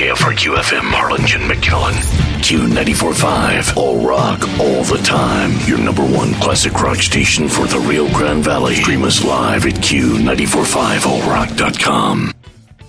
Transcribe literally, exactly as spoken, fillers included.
K F R Q F M, Harlingen, McKellen. Q ninety-four point five, all rock, all the time. Your number one classic rock station for the Rio Grande Valley. Stream us live at Q nine four five all rock dot com.